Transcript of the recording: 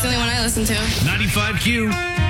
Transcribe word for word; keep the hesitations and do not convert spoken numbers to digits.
the only one I listen to. ninety-five Q.